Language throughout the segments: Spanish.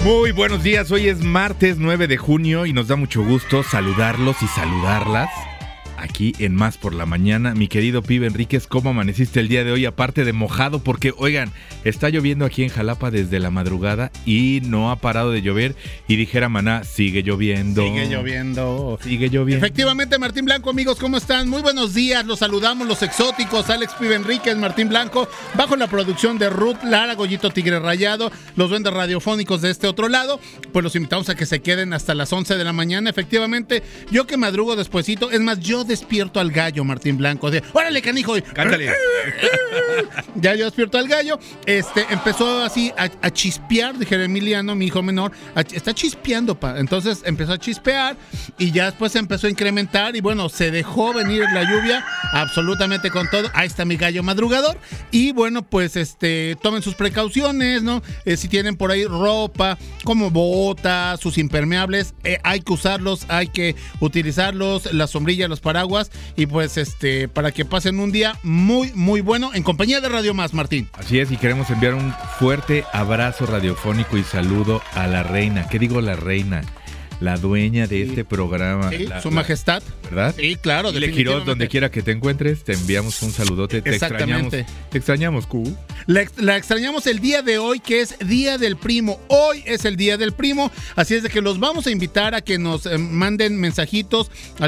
Muy buenos días, hoy es martes 9 de junio y nos da mucho gusto saludarlos y saludarlas aquí en Más por la Mañana. Mi querido Pibe Enríquez, ¿cómo amaneciste el día de hoy? Aparte de mojado, porque oigan, está lloviendo aquí en Jalapa desde la madrugada y no ha parado de llover. Y dijera Maná, sigue lloviendo. Sigue lloviendo. Sigue lloviendo. Efectivamente, Martín Blanco, amigos, ¿cómo están? Muy buenos días, los saludamos, los exóticos, Alex Pibe Enríquez, Martín Blanco, bajo la producción de Ruth Lara, Goyito Tigre Rayado, los duendes radiofónicos de este otro lado. Pues los invitamos a que se queden hasta las 11 de la mañana. Efectivamente, yo que madrugo despuesito, es más, yo despierto al gallo, Martín Blanco. O sea, órale, canijo. Cántale. Ya yo despierto al gallo. Empezó así a chispear, dijera Emiliano, mi hijo menor. Está chispeando, pa. Entonces empezó a chispear y ya después se empezó a incrementar. Y bueno, se dejó venir la lluvia absolutamente con todo. Ahí está mi gallo madrugador. Y bueno, pues tomen sus precauciones, ¿no? Si tienen por ahí ropa, como botas, sus impermeables, hay que usarlos, hay que utilizarlos, las sombrillas, los paraguas. Y pues para que pasen un día muy, muy bueno en compañía de Radio Más, Martín. Así es, y queremos enviar un fuerte abrazo radiofónico y saludo a la reina. ¿Qué digo la reina? La dueña de este programa. Sí, su majestad. ¿Verdad? Sí, claro. Dile, Quiroz, donde quiera que te encuentres, te enviamos un saludote. Exactamente. Te extrañamos, Q. La extrañamos el día de hoy, que es Día del Primo. Hoy es el Día del Primo, así es de que los vamos a invitar a que nos manden mensajitos al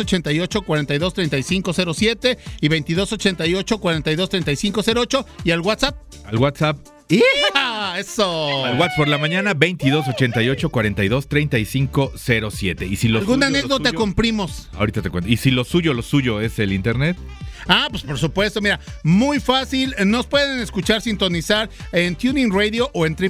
2288-423507 y 2288-423508 y al WhatsApp. Al WhatsApp. ¡Eso! Al WhatsApp por la mañana, 2288-423507. Y si ¿alguna anécdota con primos? Ahorita te cuento. Y si lo suyo es el internet. Pues por supuesto, mira, muy fácil. Nos pueden escuchar, sintonizar en Tuning Radio o en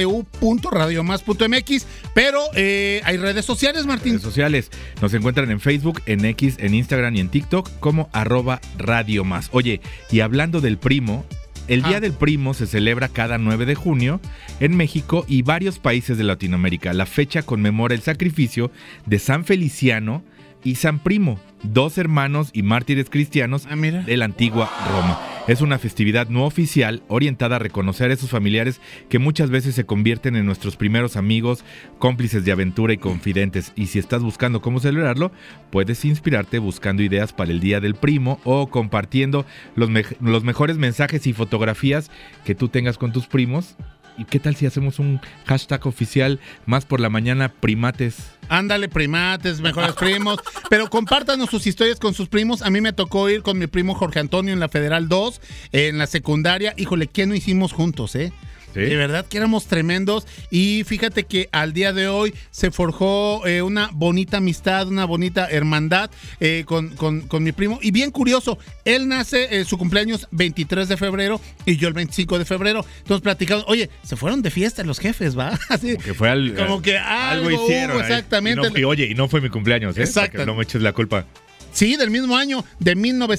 www.radiomás.mx. Pero hay redes sociales, Martín. Redes sociales. Nos encuentran en Facebook, en X, en Instagram y en TikTok como @radiomás. Oye, y hablando del primo, el Día del Primo se celebra cada 9 de junio en México y varios países de Latinoamérica. La fecha conmemora el sacrificio de San Feliciano y San Primo, dos hermanos y mártires cristianos de la antigua Roma. Es una festividad no oficial orientada a reconocer a esos familiares que muchas veces se convierten en nuestros primeros amigos, cómplices de aventura y confidentes. Y si estás buscando cómo celebrarlo, puedes inspirarte buscando ideas para el Día del Primo o compartiendo los mejores mensajes y fotografías que tú tengas con tus primos. ¿Y qué tal si hacemos un hashtag oficial Más por la Mañana primates? Ándale, primates, mejores primos. Pero compártanos sus historias con sus primos. A mí me tocó ir con mi primo Jorge Antonio en la Federal 2, en la secundaria. Híjole, ¿qué no hicimos juntos, ¿Sí? De verdad que éramos tremendos. Y fíjate que al día de hoy se forjó una bonita amistad, una bonita hermandad con mi primo. Y bien curioso, él nace, su cumpleaños 23 de febrero y yo el 25 de febrero. Entonces platicamos, oye, se fueron de fiesta los jefes, ¿va? Así, como que algo hicieron. Exactamente. Y no fue mi cumpleaños, Exacto. Para que no me eches la culpa. Sí, del mismo año, de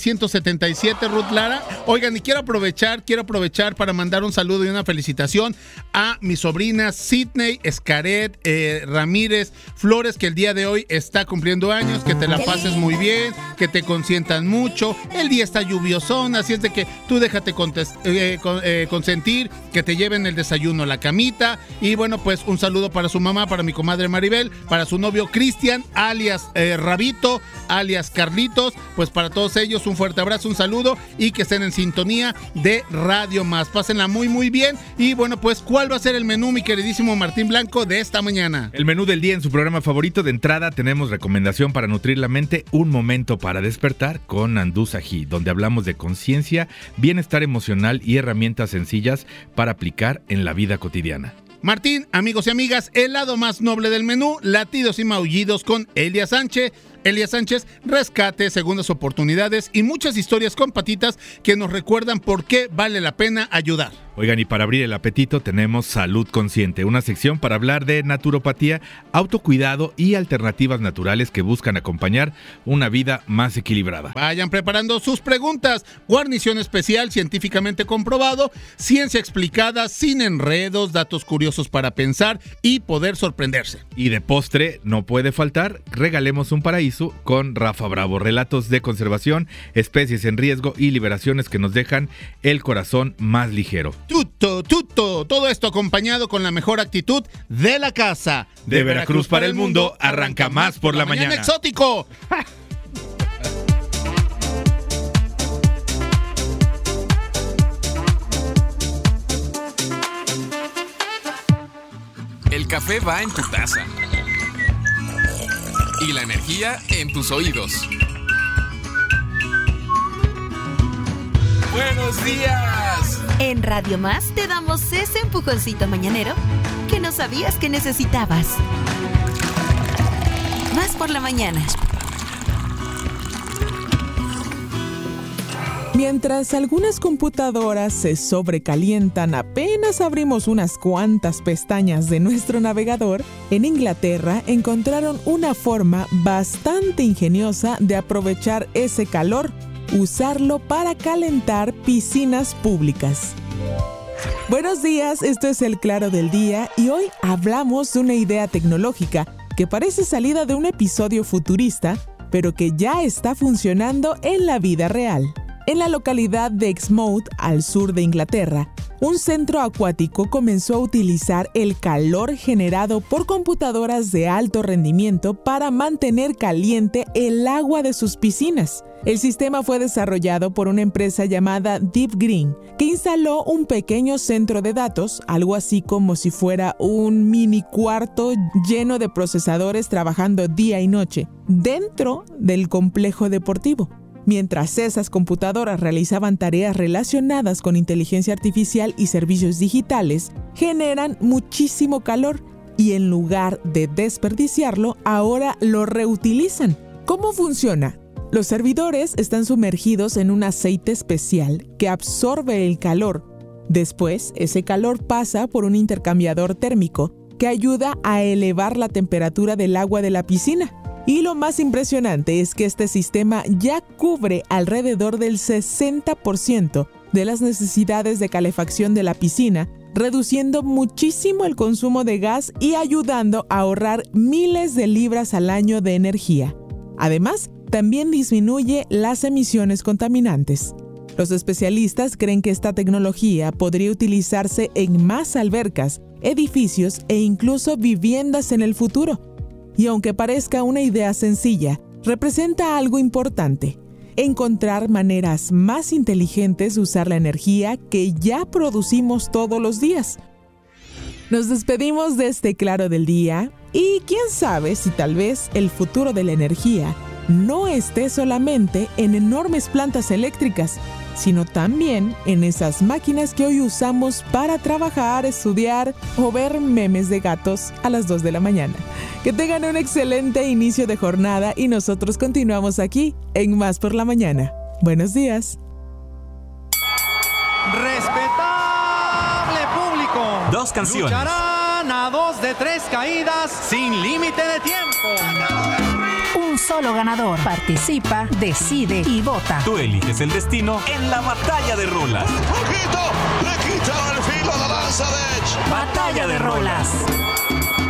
1977, Ruth Lara. Oigan, y quiero aprovechar para mandar un saludo y una felicitación a mis sobrinas Sidney, Escaret, Ramírez, Flores, que el día de hoy está cumpliendo años, que te la pases muy bien, que te consientan mucho. El día está lluviosón, así es de que tú déjate consentir, que te lleven el desayuno a la camita. Y bueno, pues un saludo para su mamá, para mi comadre Maribel, para su novio Cristian, alias Rabito, alias Carlitos. Pues para todos ellos un fuerte abrazo, un saludo y que estén en sintonía de Radio Más. Pásenla muy muy bien. Y bueno, pues ¿cuál va a ser el menú, mi queridísimo Martín Blanco, de esta mañana? El menú del día en su programa favorito. De entrada tenemos recomendación para nutrir la mente, un momento para despertar con Andú Sají, donde hablamos de conciencia, bienestar emocional y herramientas sencillas para aplicar en la vida cotidiana. Martín, amigos y amigas, el lado más noble del menú, latidos y maullidos con Elia Sánchez, rescate, segundas oportunidades y muchas historias con patitas que nos recuerdan por qué vale la pena ayudar. Oigan, y para abrir el apetito tenemos Salud Consciente, una sección para hablar de naturopatía, autocuidado y alternativas naturales que buscan acompañar una vida más equilibrada. Vayan preparando sus preguntas. Guarnición especial, científicamente comprobado, ciencia explicada, sin enredos, datos curiosos para pensar y poder sorprenderse. Y de postre, no puede faltar, regalemos un paraíso con Rafa Bravo. Relatos de conservación, especies en riesgo y liberaciones que nos dejan el corazón más ligero. Tuto. Todo esto acompañado con la mejor actitud de la casa. De Veracruz para el mundo, arranca Más por la Mañana. ¡Exótico! El café va en tu taza y la energía en tus oídos. ¡Buenos días! En Radio Más te damos ese empujoncito mañanero que no sabías que necesitabas. Más por la mañana. Mientras algunas computadoras se sobrecalientan apenas abrimos unas cuantas pestañas de nuestro navegador, en Inglaterra encontraron una forma bastante ingeniosa de aprovechar ese calor, usarlo para calentar piscinas públicas. Buenos días, esto es El Claro del Día y hoy hablamos de una idea tecnológica que parece salida de un episodio futurista, pero que ya está funcionando en la vida real. En la localidad de Exmouth, al sur de Inglaterra, un centro acuático comenzó a utilizar el calor generado por computadoras de alto rendimiento para mantener caliente el agua de sus piscinas. El sistema fue desarrollado por una empresa llamada Deep Green, que instaló un pequeño centro de datos, algo así como si fuera un mini cuarto lleno de procesadores trabajando día y noche, dentro del complejo deportivo. Mientras esas computadoras realizaban tareas relacionadas con inteligencia artificial y servicios digitales, generan muchísimo calor y en lugar de desperdiciarlo, ahora lo reutilizan. ¿Cómo funciona? Los servidores están sumergidos en un aceite especial que absorbe el calor. Después, ese calor pasa por un intercambiador térmico que ayuda a elevar la temperatura del agua de la piscina. Y lo más impresionante es que este sistema ya cubre alrededor del 60% de las necesidades de calefacción de la piscina, reduciendo muchísimo el consumo de gas y ayudando a ahorrar miles de libras al año de energía. Además, también disminuye las emisiones contaminantes. Los especialistas creen que esta tecnología podría utilizarse en más albercas, edificios e incluso viviendas en el futuro. Y aunque parezca una idea sencilla, representa algo importante: encontrar maneras más inteligentes de usar la energía que ya producimos todos los días. Nos despedimos de este Claro del Día y quién sabe si tal vez el futuro de la energía no esté solamente en enormes plantas eléctricas, sino también en esas máquinas que hoy usamos para trabajar, estudiar o ver memes de gatos a las 2 de la mañana. Que tengan un excelente inicio de jornada y nosotros continuamos aquí en Más por la Mañana. Buenos días. Respetable público. 2 canciones. Lucharán a 2 de 3 caídas sin límite de tiempo. Un solo ganador. Participa, decide y vota. Tú eliges el destino en la batalla de rolas. ¡Ojito! ¡Le quitaron el filo a la lanza de Edge! Batalla de rolas.